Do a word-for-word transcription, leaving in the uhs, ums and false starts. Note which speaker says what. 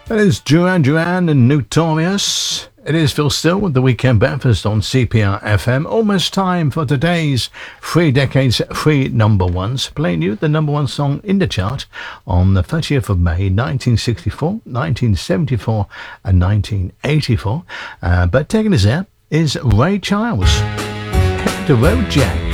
Speaker 1: That is Duran Duran and Notorious. It is Phil Still with the Weekend Breakfast on C P R F M. Almost time for today's three decades, three number ones. Playing you the number one song in the chart on the thirtieth of May, nineteen sixty-four, nineteen seventy-four and nineteen eighty-four. Uh, but taking us there is Ray Charles. Hit the road, Jack.